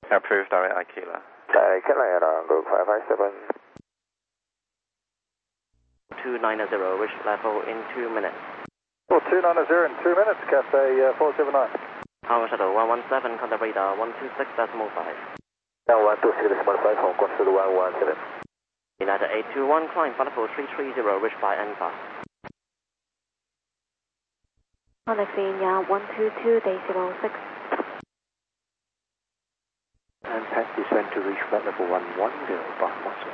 Approved, direct Aquila. Aquila, group 557. 290, reach level in 2 minutes. Well, 290 in 2 minutes, Cathay 479. Power Shuttle 117, contact radar 126.5. 126.5, Hong Kong Shuttle 117. United 821, climb flight level 330, reach by NFA. Contact India 122.06. And pass descend to reach flight level 110 by Muscle.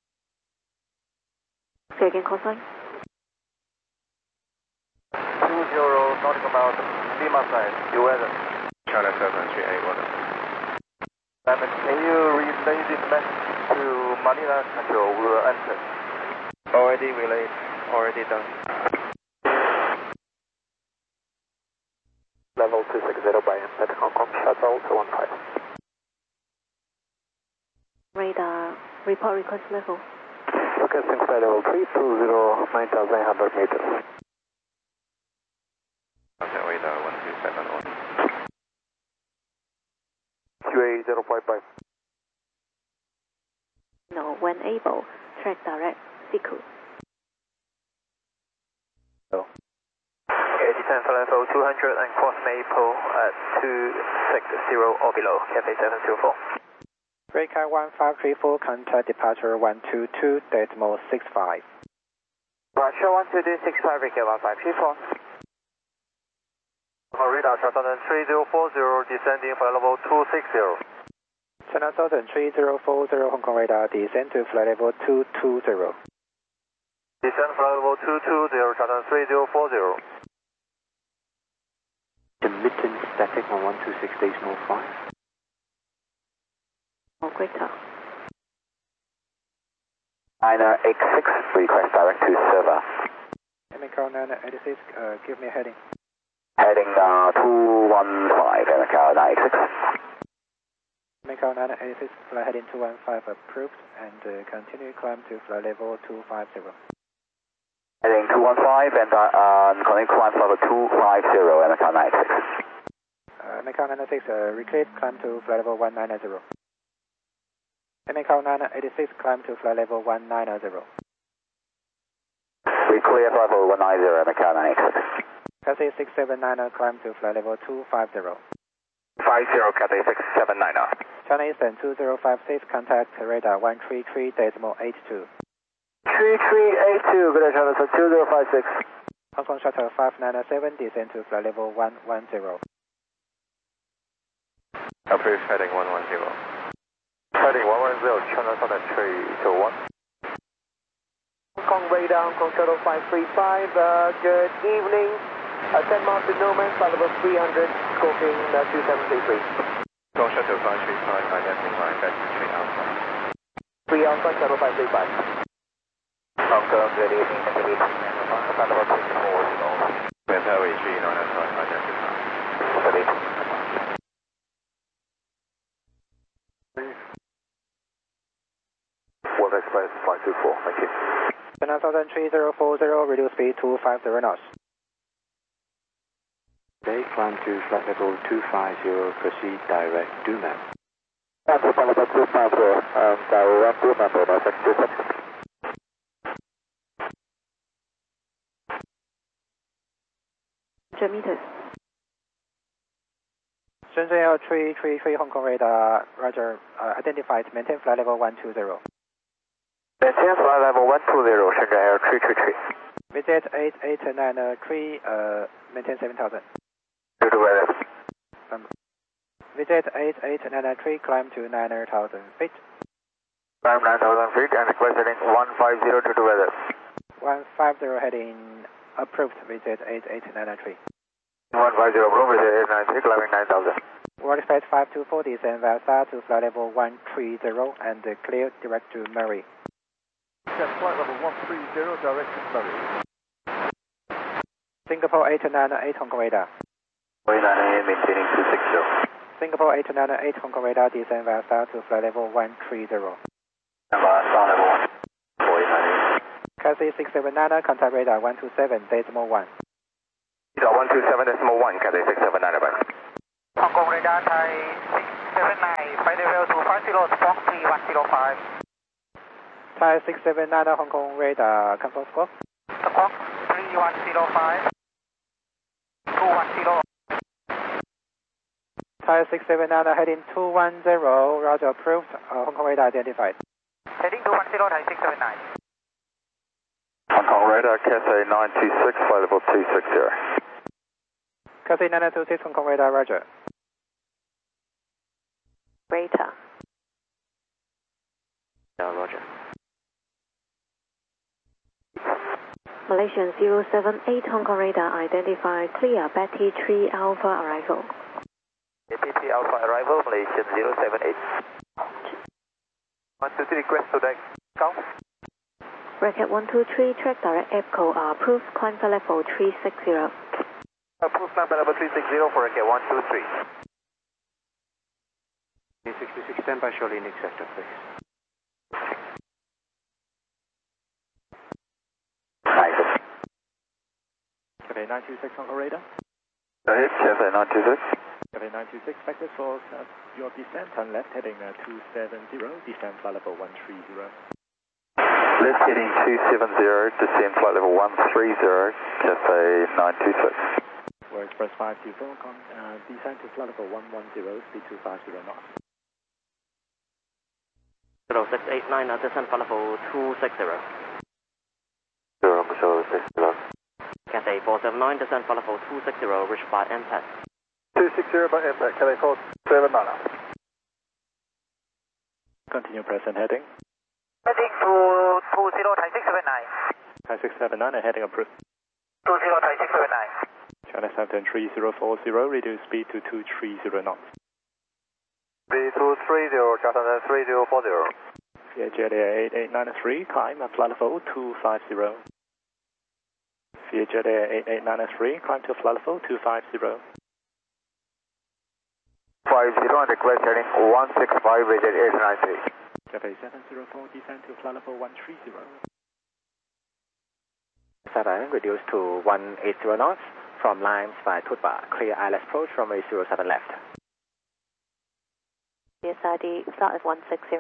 Say again, call sign. 20 nautical miles, Lima side, your weather. China 738 weather. Can you relay this message to Manila Control? We will enter. Already relayed, already done. Level 260 by Impact Hong Kong Shuttle 215. Radar, report request level. Requesting flight level 320, 9,800 meters. Contact radar 1271. QA 055. No, when able, track direct, Siku. Descend flight level 200 and cross Maple at 260 or below, Cathay 724. Breaker 1534, contact departure 122.65. Roger 122.65, Breaker 1534. Radar Southern 3040, descending flight level 260. China Southern 3040, Hong Kong radar, descend to flight level 220. Descend flight level 220, Southern 3040. Emitting static on 126.05. Oh, greater. 986, request direct to server. MCL 986, give me a heading. Heading 215, MCL 986. MCL 986, flight heading 215 approved, and continue climb to flight level 250. Heading 215 and continue climb level 250, MCL 986. MCL 986, reclear, climb to flight level 190. MCL 986, climb to flight level 190. We clear flight level 190, MCL 986. Cathay 679, climb to flight level 250. 50, Cathay 679. China Eastern 2056, contact radar 133.82. 3382, good day, China 2056. Hong Kong Shuttle 597, descend to flight level 110. Approved, heading 110. Heading 110, China Southern 321. Hong Kong radar, Hong Kong Shuttle 535, good evening. 10 miles to Norman, flight level 300, Scorpion 2733. Hong Kong Shuttle 535, identify vector 3 Alpha. 3 Alpha, Shuttle 535. Hong Kong, good evening, good evening. Flight level 340. Military 3995, identify. Good evening. World Express 524, thank you. China Southern 3040, reduce speed to 50 knots. Okay, climb to flight level 250, proceed direct Duman. Flight level 250, direct Duman, next 2 seconds. Meters. Shenzhen L 333, Hong Kong radar, roger, identified, maintain flight level 120. Maintain flight level 120, Shenzhen L 333. Visit 8893, maintain 7000. Due to weather. Visit 8893, climb to 9000 feet. Climb 9000 feet and request heading 150 due to weather. 150 heading approved, visit 8893. 150, room visit 893, climbing 9000. World Express 524, descend via SAR to flight level 130 and clear direct to Murray. Flight level 130, direct to Murray. Singapore 898, Hong Kong radar. 898, maintaining 260. Singapore 898, Hong Kong radar, descend via SAR to flight level 130. SAR level 1, 498. Cathay 679, contact radar 127.1. 127.1, Cathay 679, bye. Hong Kong radar, Thai 679, flight level 250, squawk 3105. Thai 679 Hong Kong radar, confirm squawk. Squawk 3105, 210. Thai 679 heading 210, roger approved, Hong Kong radar identified. Heading 210, Thai 679. Hong Kong radar, Cathay 926, flight level 260. Cathay 926 Hong Kong radar, roger. Radar. Roger. Malaysian 078 Hong Kong radar identified clear, Betty 3 Alpha arrival. Betty 3 Alpha arrival, Malaysian 078. 123 request to deck, count. Racket 123, track direct EPCO are approved, climb to level 360. Approved climb level 360 for Racket 123. 366, stand by shortly next sector, please. Cathay 926 Hong Kong radar. Go ahead, Cathay 926. Cathay 926, factors for your descent, turn left heading 270, descent flight level 130. Left heading 270, descend flight level 130, Cathay 926. We're express 524, descent to flight level 110, speed 250 knots. 0689, descent flight level 260. 060. Cathay 479, descent flight level 260, reached by impact. 260 by impact, Cathay 479. Continue present heading. Heading to 20, Thai 679. Thai 679 heading approved. 20, Thai 679. China Southerton 3040, reduce speed to 230 knots. B230, China 3040. VHLA 8893, climb at flight level 250. VHLA 8893, climb to flight level 250. 50 and request heading 165, visit 893. Cathay 704, descend to flight level 130. Southern reduced to 180 knots from lines by Tutba. Clear ILS approach from a 07 left. CSRD, start at 160.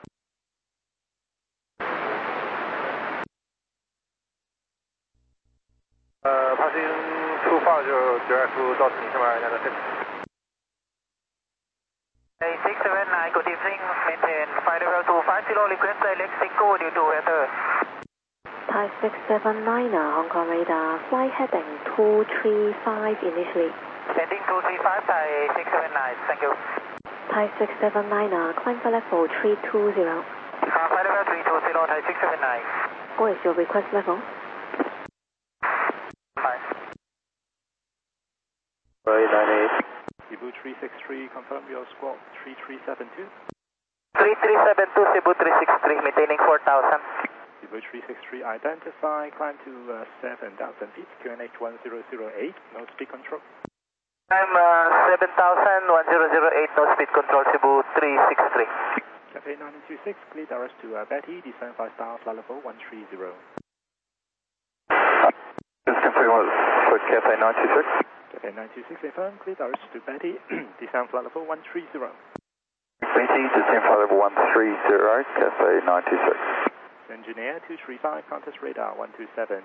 Passing 250, direct to Dawson, United States. 679, good evening, maintain flight level 250, request direct Sinco due to weather. Thai 679 Hong Kong radar, flight heading 235 initially. Heading 235, Thai 679, thank you. Thai 679 climb to level 320. Flight level 320, Thai 679. What is your request level? Fine. 98. Cebu 363, confirm your squawk 3372. 3372, Cebu 363, maintaining 4000. Cebu 363, identify, climb to 7,000 feet, QNH 1008, no speed control. I'm 7,000, 1008, no speed control, Cebu 363. Cathay 926, clear direct to Betty, descend 5 star, flight level 130. This confirmed for Cathay 926. Cathay 926, affirm, clear direct to Betty, descend flight level 130. Betty, descend flight level 130, Cathay 926. Engineer 235, contest radar 127.1.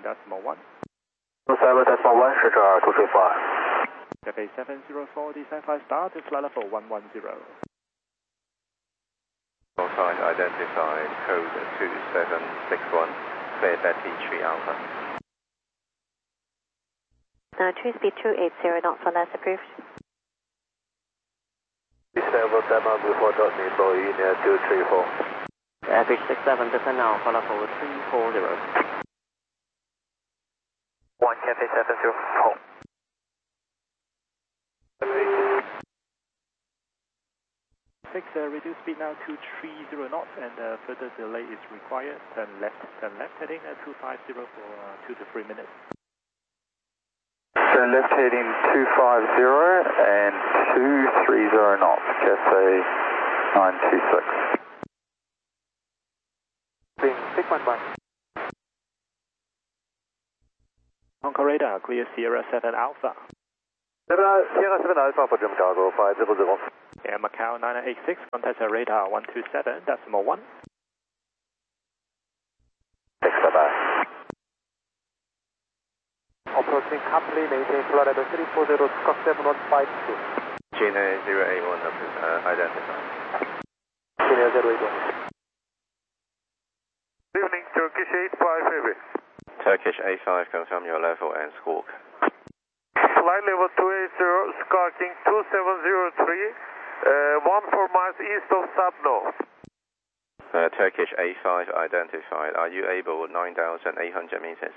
27.1,是这235。 Cathay 704, descend 5 star to flight level 110. Outside identified, code 2761, clear Betty 3 Alpha. True speed 280 knots for less approved. Level demo before Dawson, Boeing 234. Average 67, descend now, flight level 340. 1 Cathay 704. Reduce speed now to 30 knots and further delay is required. Turn left heading 250 for 2 to 3 minutes. Turn left heading 250 and 230 knots, Cathay 926. Being 611. Hong Kong radar, clear Sierra 7 Alpha. Sierra 7 Alpha for Jim Cargo 500. Air Macau 986, contact radar 127.1. Thanks, bye-bye. Approaching Capri, maintain flight level 340, Scott 7152. Gina 081, identified. Gina 081. Good evening, Turkish 85 Heavy. Turkish 85, confirm your level and squawk. Flight level 280, skulking 2703, 14 miles east of Sadno. Turkish 85 identified. Are you able 9,800 meters?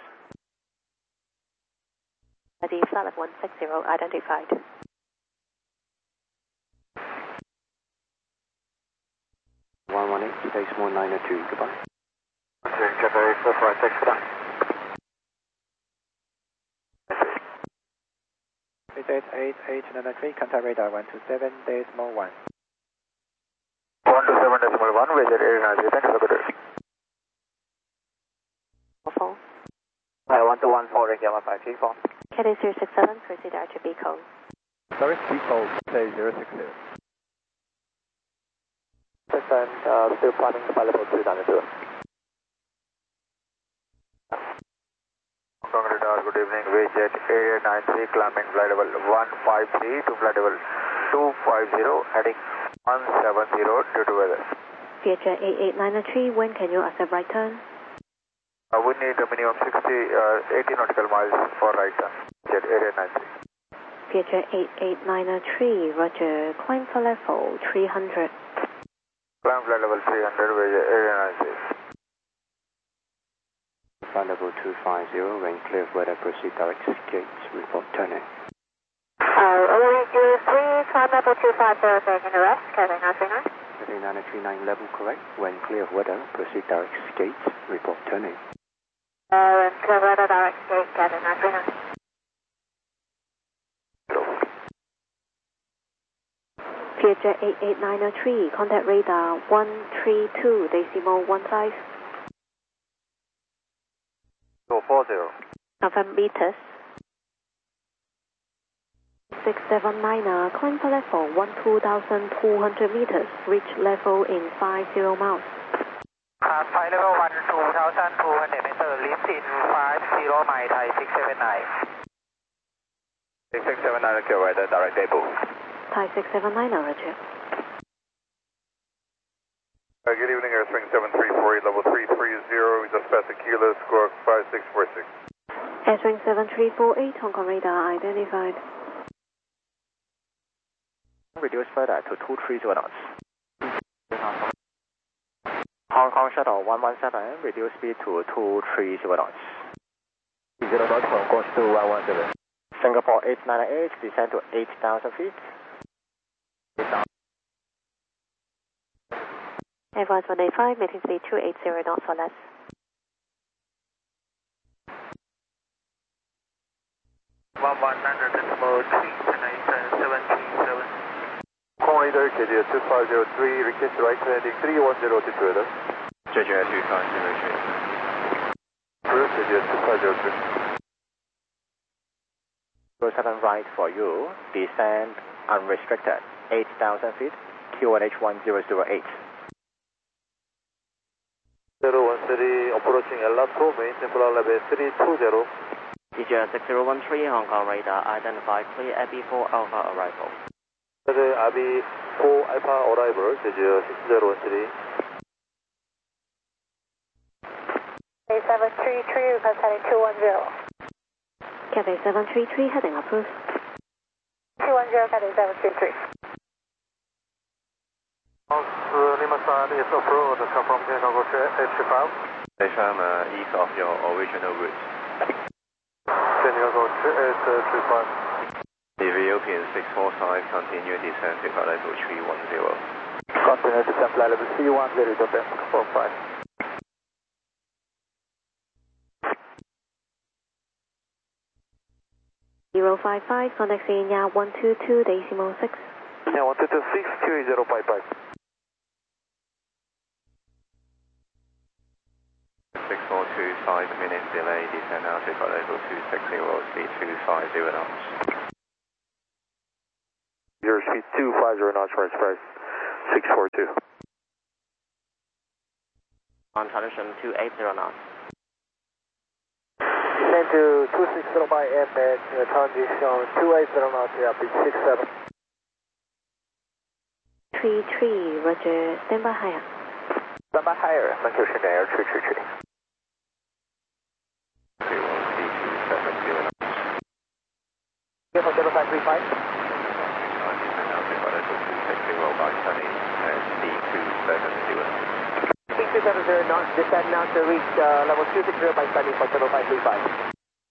The flight level 160 identified. Space 192, goodbye. Okay, Cathay, that's right, thanks for that. Visit 8893, contact radar 127.1. 127.1, visit 89, thanks for the day. Phone. 1214, Reykjavik 534. Cathay 067, proceed RGB code. Direct default, say 060. And still planning flight level 292. Hong Kong radar, good evening, Wayjet Area 93, climbing flight level 153 to flight level 250, heading 170 due to weather. Vietjet 8893, when can you accept right turn? We need a minimum 80 nautical miles for right turn, Jet Area 93. Vietjet 8893, roger, climb for level 300. Climb flight level 300, Wayjet Area 93. Flight level 250, when clear of weather, proceed direct gates, report turning. OAQ3, climb level 250, taking the rest, Cathay 939. Cathay 939 level correct, when clear of weather, proceed direct gates, report turning. When clear of weather, direct gate, Cathay 939. Vietjet 8893, contact radar 132.15. 240. Confirm meters. 679er, climb for level 12,200 meters, reach level in 50 miles. Flight level 12,200 meters, lift in 50 miles, Thai 679. 6679, okay, weather, direct debut. Thai 679er, roger. Good evening, Airstring 7348, level 330, just past the Kilo, score 5646. Airstring 7348, Hong Kong radar identified. Reduce further to 230 knots. Hong Kong Shuttle 117, reduce speed to 230 knots. 0 knots, Hong Kong to 117. Singapore 898, descend to 8,000 feet. Advance 185, meeting speed 280 knots or less. Corridor, KJ 2503, request right landing 310 to weather. JJ 2503. Cruise, KJ 2503. 07 right for you, descend unrestricted, 8,000 feet, QNH 1008. 013, approaching Elato, maintain flight level 320. Vietjet 6013, Hong Kong radar, identified clear AB4 Alpha arrival. AB4 Alpha arrival, KJ 6013. 733, request heading 210. Cathay 733, heading approved. 210, Cathay 733. Lima-san is off-road, confirm Chicago 835. Confirm east of your original route. Chicago 835. Ethiopian 645, continue descent to flight level 310. Continue descent flight level 310, confirm 5. 055, contact Senior 122.6. Yeah, 122.6, 28055. 6425, 5 minutes delay, descend now to flight level 260, speed 250 knots. Your speed speed 250 knots for Express 642. On transition 280 knots. Descend to 260 by Airback, transition 280 knots, rapid 67. 33, Roger, stand by higher. Stand by higher, thank you, Shanghai Air 333. Careful, 0535. Speed 270 knots, descend now to reach level 260 by Sunny for 0535.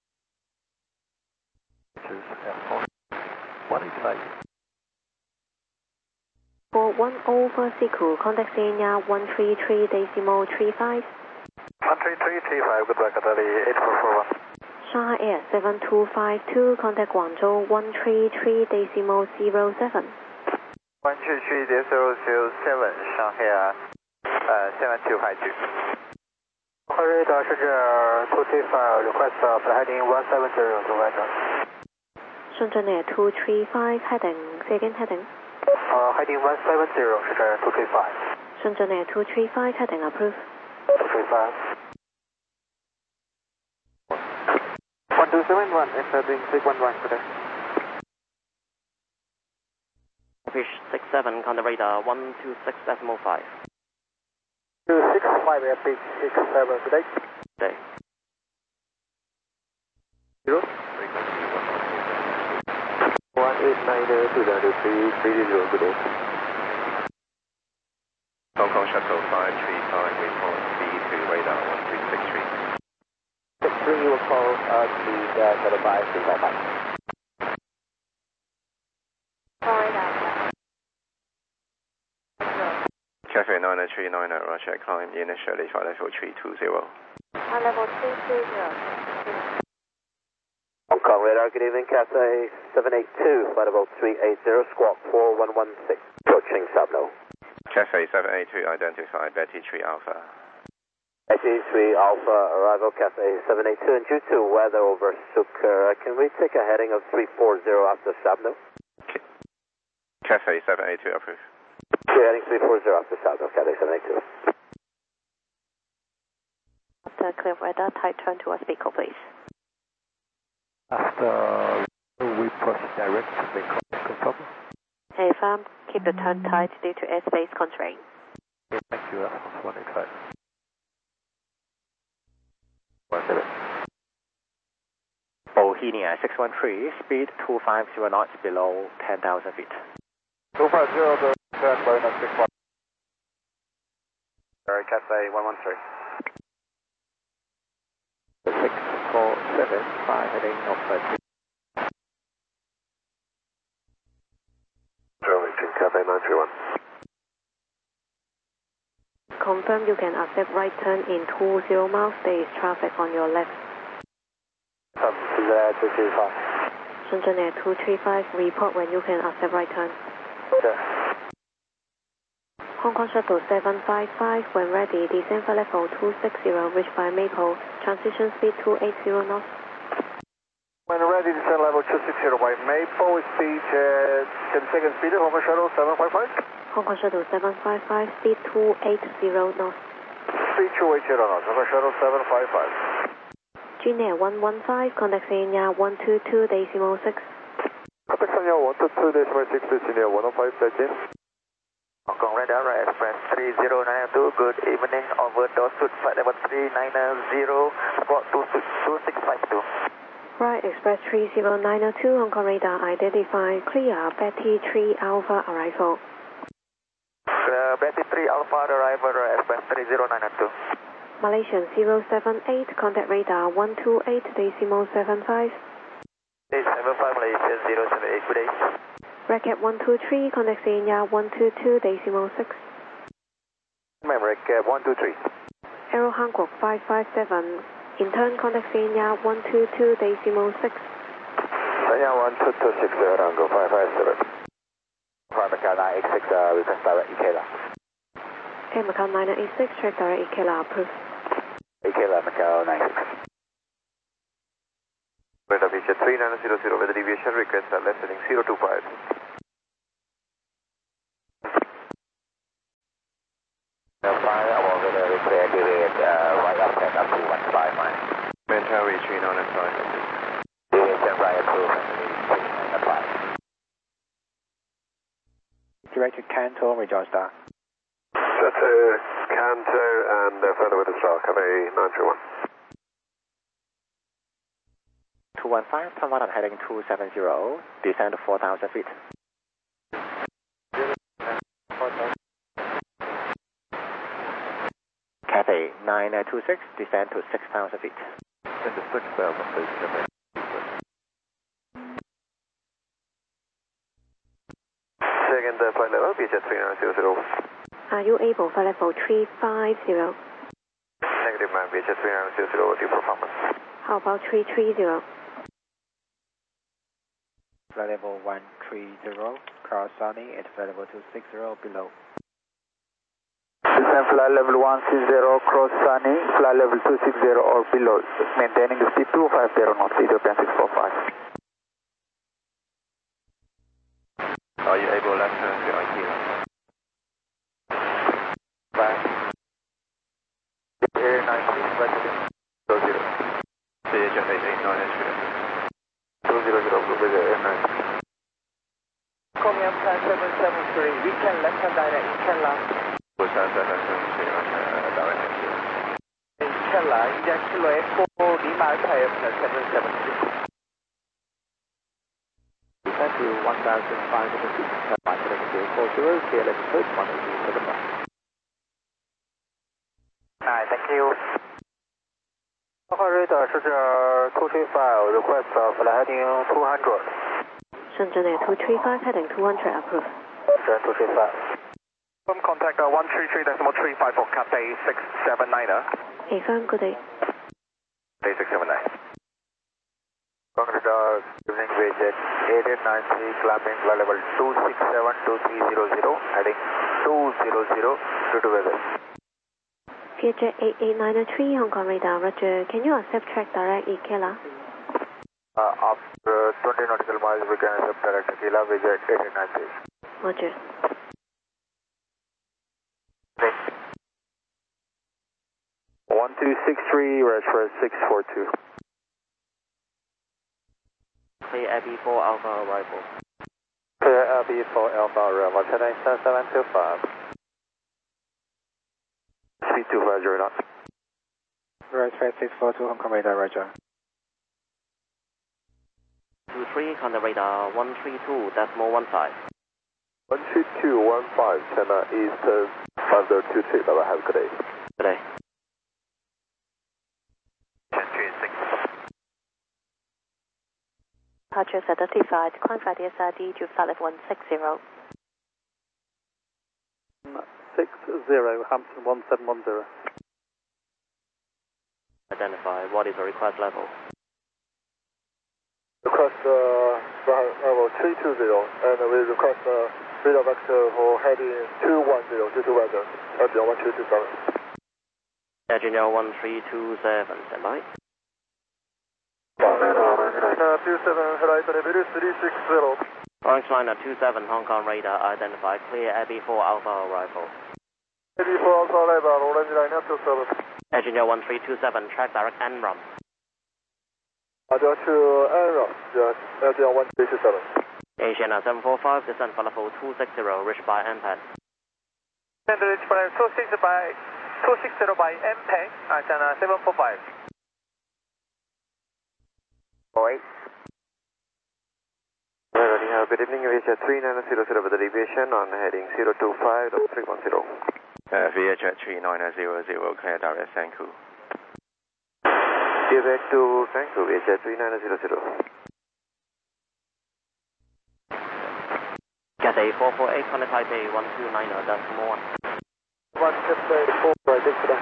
What is like? For 10 Siku, contact Senior 133.35. 13335, good luck, Atari 8441. Shanghai Air 7252, contact Guangzhou 133.07. 133.007, Shanghai 7252. Radar Shenzhen 235, request for heading 170 to Western. Shenzhen Air 235, heading, say again, heading. Heading 170, Shenzhen 235. Shenzhen Air 235, heading, approve. 235. 1271, accepting 611 today. Fish 67, contact radar 126.05. 265, Epic 67 today. Day. 0. 189 today. Hong Kong Shuttle 535, report speed to radar 1363. 63, you will call speed Shuttle 535. Cafe 939 at Roger, climb initially for level 320. Level 320. Hong Kong radar, good evening, Cathay 782, flight level 380, squawk 4116, approaching Subno. Cafe 782, identified Betty 3 Alpha. Betty 3 Alpha, arrival Cathay 782, and due to weather over Sukkur, can we take a heading of 340 after Subno? Cafe 782, approved. Heading 340 after Subno, Cathay 782. After clear radar, type turn to a speaker, please. After we proceed direct to make control. Hey, farm, keep the turn tight due to airspace constraint. Okay, thank you, Air Force 185. 17. Bohemia 613, speed 250 knots below 10,000 feet. 250, turn by 61. Alright, Cathay 113. 6475, heading off 30. Darlington, Cathay 931. Confirm you can accept right turn in 20 miles. There is traffic on your left. Shenzhen Air 235, report when you can accept right turn. Okay. Hong Kong Shuttle 755, when ready, descend for level 260, reach by Maple, transition speed 280 knots. When ready, descend level 260 by Maple, speed 10 seconds speed, Hong Kong Shuttle 755. Hong Kong Shuttle 755, speed 280 knots. Speed 280 knots, Hong Kong Shuttle 755. Jin Air 115, contact Senior 122.6. Contact Senior 122.6 to Senior 105, Beijing. Hong Kong radar, Express 3092, good evening, over Dorsut, flight level 390, squawk 2652. Right, Express 30902, Hong Kong radar, identify, clear, Betty 3 Alpha arrival. Betty 3 Alpha arrival, Express 30992. Malaysian 078, contact radar 128.75. 875 Malaysian 078, good day. Racket 123, contact Senior 122.6. Memory, Racket 123. Aero Hankook 557, in turn contact Senior 122.6. Senior 122.6, Rango 557. Private car 986, request direct EKLA. Okay, Macau 986, check direct EKLA, approved. EKLA, Macau 96. Weather Vision 3900, weather deviation, request left heading 025. deviate right offset up to 15 miles. Maintain retreat on and flight. Deviation right up to family 39 apply. Direct to Canto, Rejoice Star. That's Canto and further with the star, Cafe 931. 215, turn right on heading 270, descend to 4,000 feet. Cathay 926, descend to 6,000 feet. Descend to 6,000 feet, Cafe. Second flight level, VHF 3900. Are you able for level 350? Negative man, VHF 3900, due performance. How about 330? Flight level 130, cross Sunny at flight level 260 below. Descend flight level 160, cross Sunny, flight level 260 or below, maintaining the speed 250 knots, Ethiopian 645. Are you able left turn to IT? Back. Air 19, resident 00. CHF 889 entry. 200, Blue Air 19. Korean Plan 773, we can left hand direct, Kella. Busan 773 on direct entry. Kella, India Kilo Echo, Lima Alpha Airplane 773. Descend to 1,500 feet, turn right heading 040, KLM approach 187 knots. Alright, thank you. Alpha Radar, Shenzhen 235, request flight heading 200. Shenzhen Air 235 heading 200 approved. Shenzhen 235. From contact 133.35 for Cathay 679. Affirm, good day. Cathay 679. Radar, evening VHF 8893, climbing flight level 2672300, heading 200, due to weather. Vietjet 8893, Hong Kong radar, roger. Can you accept track direct Ikela? After 20 nautical miles, we can accept direct Aquila, Vietjet 8893. Roger. Next. 1263, Rashford 642. Clear Abbey 4 Alpha arrival. Clear Abbey for Alpha arrival, Chennai 7725. Speed 250 knots. Right, flight 642, Hong Kong radar, roger. 23, contact radar 132.15. 13215, China Eastern 5023, bye-bye, have a good day. Good day. 1036. Departure certified, climb flight SRD to flight level 160. 60, Hampton 1710. Identify what is the request level. Request level 320, and we request radar vector for heading 210 due to weather at 1227. Engineer 1327, standby. 27, flight level 360. Orange Liner 27, Hong Kong radar, identify clear Abbey 4 Alpha arrival. Abbey 4 Alpha arrival, Orange Liner 27. Engineer 1327, track direct and run. Adele to Aero, just Adele 1327. Asiana 745, descend for level 260, reached by MPAD. Descend to reach by 260 by MPEG, Asiana 745. 08. Good evening, VHF 3900 with the deviation on heading 025.310. VHF 3900, clear direct Sanku. Direct to Sanku, VHF 3900. Cathay 448, contact Taipei 129.1. 1 Cathay 4, right, thanks for that.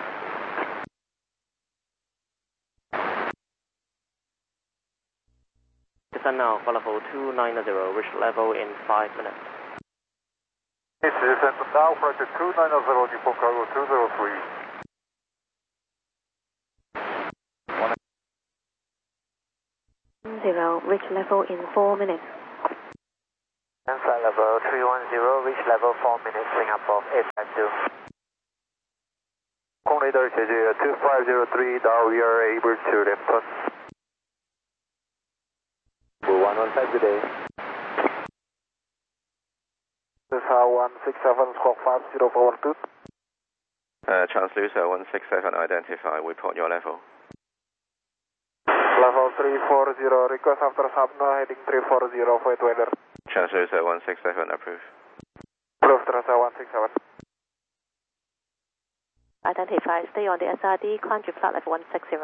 Descend now for level 290, reach level in 5 minutes. It's descent now for 290, depot cargo 203. Reach level in 4 minutes. And flight level 310, reach level 4 minutes, Singapore 852. radar 제주 2503, now we are able to left turn. 115 good day. 167 squawk 50412. Translucer 167 identify, report your level. Level 340, request after subno heading 340 for weather. Translucer 167 approve. Approved, Translucer 167. Identify, stay on the SRD, climb to flat level 160.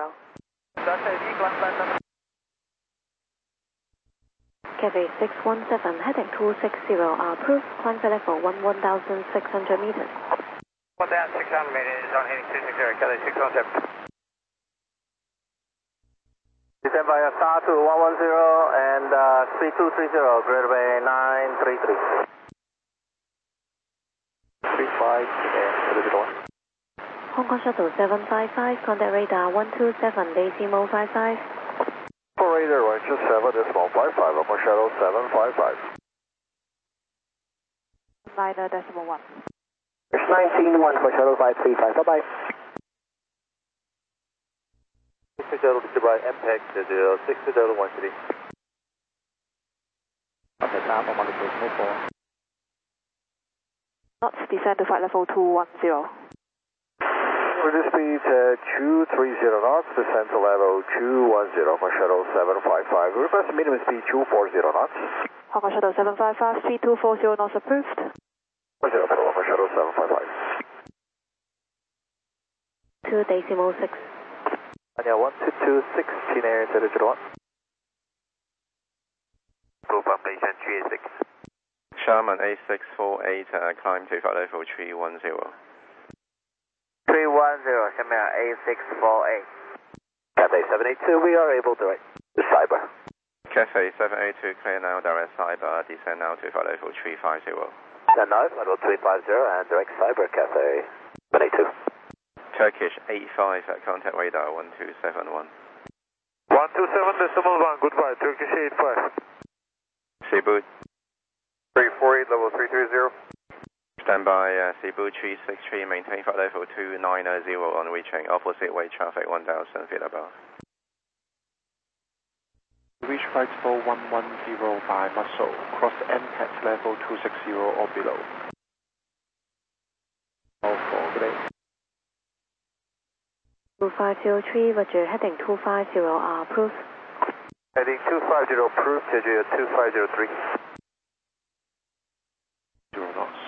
Cathay 617, heading 260, approved, climb to level 1,600 meters. 1,600 meters on heading 260, Cathay 617. Stand by star to 110 and 3230, greater bay 933. 35 and 001. Hong Kong Shuttle 755, contact radar 127, decimal 55. For radar 127, decimal 55, Hong Kong Shuttle 755. 9 decimal 1. It's 19, 1 for Shuttle 535, bye-bye. 6 Shuttle Dubai MPEG 6 Shuttle 130. Okay, now I'm on the cruise, move forward. Knots descend to flight level 210. Cruise speed 230 knots, descend to level 210 for Shuttle 755. Request minimum speed 240 knots. Hong Kong Shuttle 755, speed 240 knots approved. 40 for Shuttle 755. 2 decimal 6. Yeah, 1226, China 001. Group foundation 386. Sharman A648, climb to flight level 310. 310, 下面 A648. Cathay 782, we are able to right. Cyber. Cathay 782, clear now, direct cyber, descend now to flight level 350. Stand now, level 350 and direct cyber, Cathay 782. Turkish 85, contact radar 1271. 127 decimal 1, goodbye, Turkish 85. Cebu 348, level 330. Stand by, Cebu 363, maintain flight level 290 on reaching opposite way traffic 1000 feet above. Reach flight level 110 by Muscle, cross MPEX level 260 or below. All 4, good day. 2503, Roger, heading 250, approved. Heading 250, approved, Jeju 2503. 0 knots.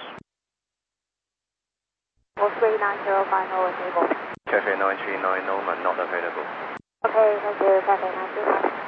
4390 final enable. Cathay 939, Norman not available. Okay, thank you, Cathay 939.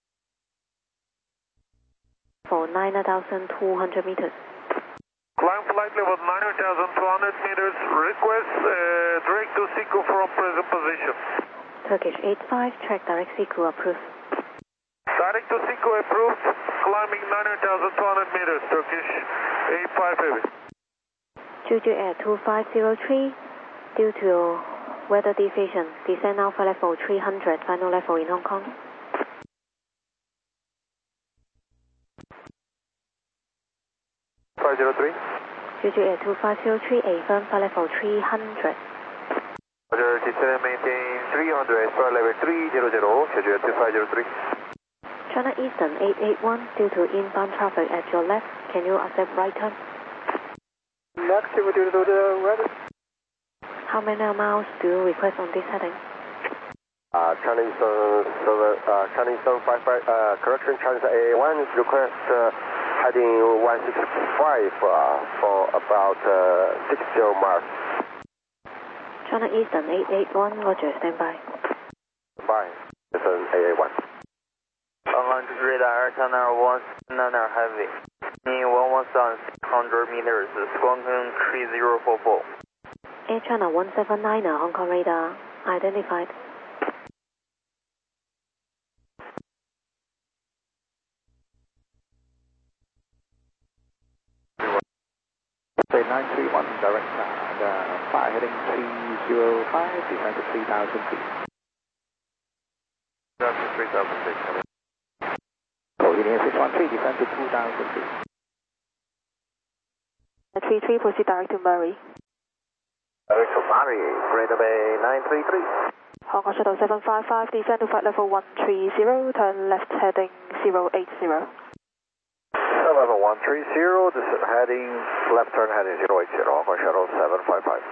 For 9,200 meters. Climb flight level 9,200 meters, request direct to SICO from present position. Turkish 85, track direct SICO approved. Direct to SICO approved, climbing 9,200 meters, Turkish 85 heavy. Jeju Air 2503, due to weather deviation, descend now for level 300, final level in Hong Kong. Jeju Air 2503, affirm for level 300. Roger, descend and maintain 300 as far level 300, Jeju Air 2503. China Eastern 881, due to inbound traffic at your left, can you accept right turn? Next, we do the weather. How many miles do you request on this heading? Chinese 755, correction, Chinese A1 request heading 165 for about 60 miles. China Eastern 881, Roger, stand by. Bye, Eastern A1. Radar, channel 190 heavy. In 1,600 meters, Squawking 3044. Air China 179, Hong Kong radar, identified. Say 931, direct fire heading 305, descend to 3,000 feet. That's 3,000 feet. Holding 613, descend to 2,000 feet. 33, proceed direct to Murray. Victor Mari, Greater Bay 933. Hong Kong Shuttle 755, descend to flight level 130, turn left heading 080. Level 130, this is heading, left turn heading 080, Hong Kong Shuttle 755.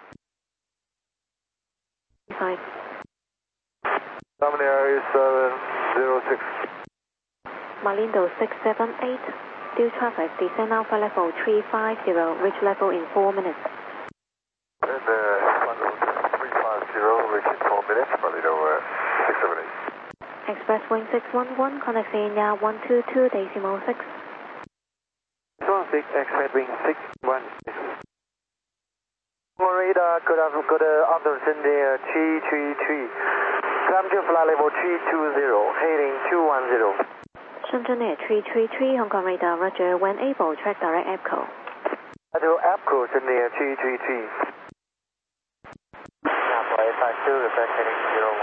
5. Germany Air 706. Malindo 678, due traffic, descend Alpha level 350, reach level in 4 minutes. And level 350, reach in 4 minutes, Malindo 678. Express wing 611, contact India 122.6. 16, Express wing 616. Radar, good afternoon, India 333. Climb to flight level 320, heading 210. Shenzhen Air 333, Hong Kong radar, roger, when able, track direct APCO. To APCO, India 333. Singapore 852, request heading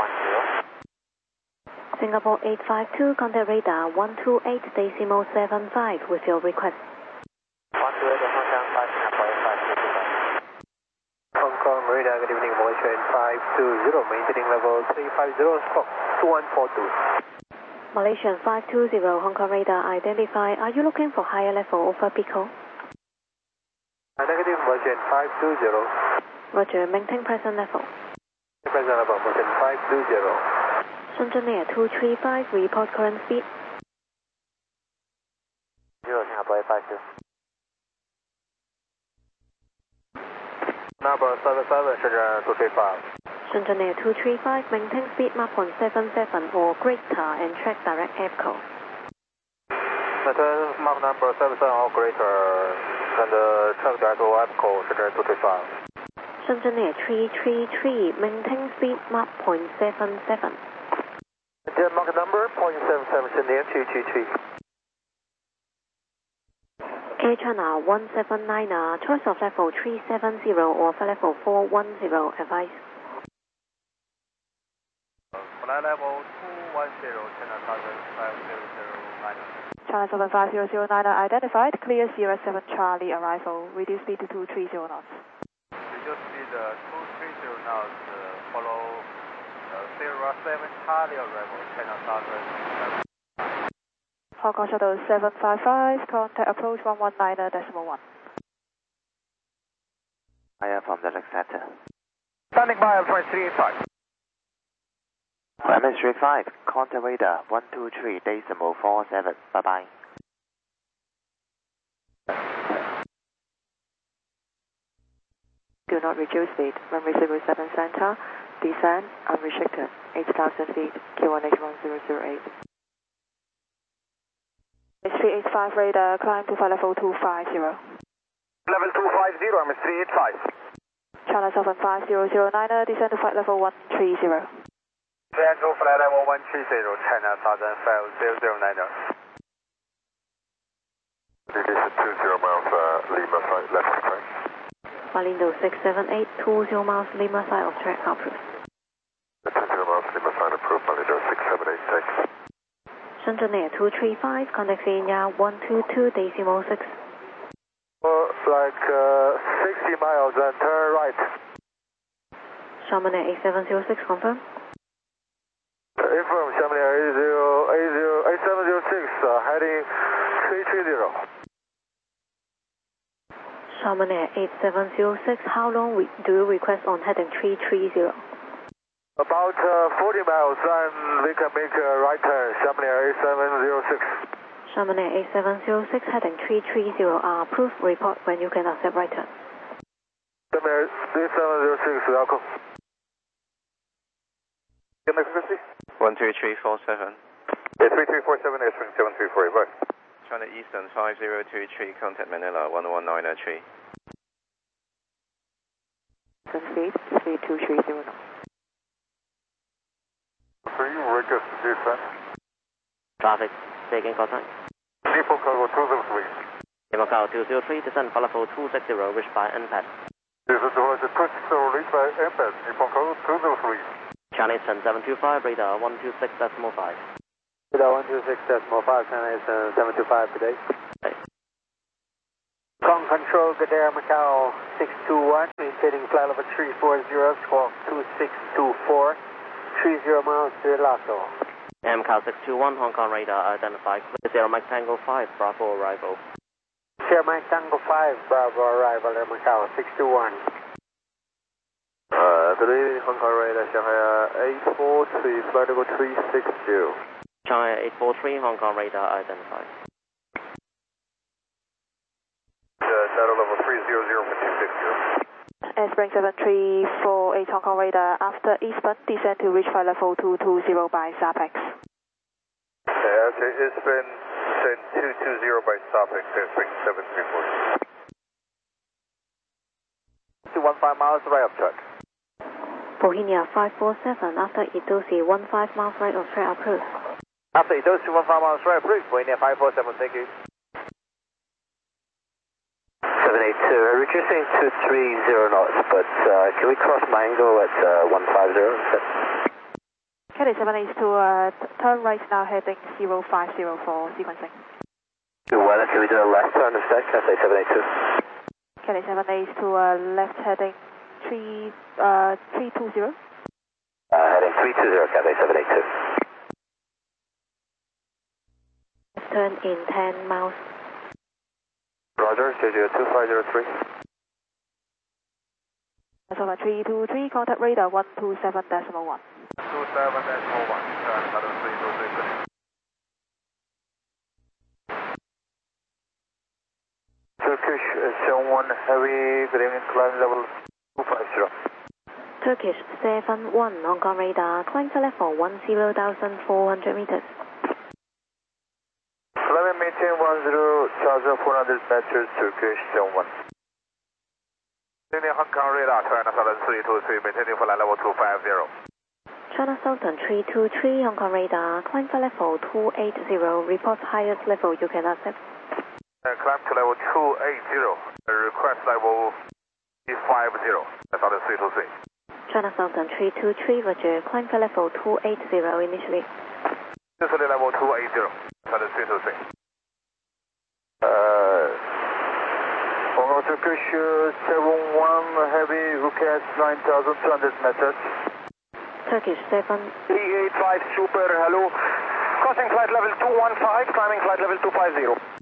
010. Singapore 852, contact radar 128.75 with your request. 128.75, Singapore 852. Hong Kong radar, good evening, Malaysia 520, maintaining level 350, squawk 2142. Malaysian 520, Hong Kong radar, identify. Are you looking for higher level over Pico? Negative, Malaysian 520. Roger, maintain present level. Present level, Malaysian 520. Shenzhen Air 235, report current speed. 0, Singapore 852. Number 77, Shenzhen 235. Shenzhen Air 235, maintain speed Mach 177 or greater and track direct APCO. Maintain Mach number 77 or greater and track direct APCO, Shenzhen 235. Shenzhen Air 333, maintain speed Mach 0.77. Maintain Mach number 0.77, Shenzhen Air 333. K China 179, choice of level 370 or for level 410, advice. Flight level 210, China 7500 China 75009 identified, clear Sierra 7 Charlie arrival, reduce speed to 230 knots. Reduce speed 230 knots, follow Sierra 7 Charlie arrival, China 7. Hong Kong Shuttle 755, contact approach 119.1. Fire from the center. Standing by on 385. MS35, contact radar 123.47. Bye bye. Do not reduce speed. Runway 07 center, descend unrestricted, 8,000 feet, Q1H1008. MS385 radar, climb to flight level 250. Level 250, MS385. China 75009, descend to flight level 130. Descend to flight level 130, China 75009. This is 20 miles Lima side, left of track. Malindo 678, 20 miles Lima side of track, approved. 20 miles Lima side approved, Malindo 678, thanks. Shenzhen Air 235, contact India 122.6. Like 60 miles and turn right. Xiamen Air 8706, confirm. Inform, Xiamen Air 8706, heading 330. Xiamen Air 8706, how long do you request on heading 330? About 40 miles and we can make a right turn, Xiamen Air 8706. Xiamen Air 8706, heading 330, approved, report when you can accept right turn. Xiamen Air 8706, welcome. Next frequency? 12347. 3347, S734, advice. China Eastern 5023, contact Manila 11903. Speed 230 knots. Request descent. Traffic, taking contact. Depot cargo 203. Lima Cow 203, descend flight level 260, reached by NPAD. This is the 260, reached by NPAD, Depot cargo 203. Chinese 725, radar 126.5. Radar 126.5, Chinese 725 today. Okay. Kong Control, good air, Macau 2621, maintaining flight level 340, squawk 2624, 30 miles to Lasso. MCAL 621, Hong Kong radar identified clear, Sierra Mike Tango 5, Bravo arrival. Sierra Mike Tango 5, Bravo arrival, Macau 621. Good evening, Hong Kong radar, Shanghai 843, flight level 360. Shanghai 843, Hong Kong radar identified. Shadow level 300 for 260. Spring 7348 Hong Kong radar, after eastbound, descend to reach flight level 220 by SAPEX. Okay, it's been descend 220 by SAPEX, Spring 7348. 215 miles right of track. Bohemia 547, after Itosi 15 miles right of track approved. After Itosi 15 miles right approved, Bohemia 547, thank you. 782, reducing to 30 knots, but can we cross Mango at 150 instead? Kelly 782, turn right now heading 0504, sequencing. Well, can we do a left turn instead, Cathay 782? Kelly 782, left heading 320. Heading 320, Cathay 782. Turn in 10 miles. Roger, JJ 2503. That's over 323, contact radar 127.1. 27.1, turn another 323. Turkish 71 heavy, good evening, climb level 250. Turkish 71, Hong Kong radar, climb to level 10,400 meters. Climbing maintain 10,400 meters, Turkish 71. Evening, Hong Kong radar, China Southern 323, maintaining flight level 250. China Southern 323, Hong Kong radar, climb to level 280, report highest level you can accept. Climb to level 280, request level 350, Southern 323. China Southern 323, Roger, climb to level 280 initially. Initially level 280, Southern 323. Turkish 71 heavy, request 9,200 meters. Turkish 7. 385 super, hello. Crossing flight level 215, climbing flight level 250.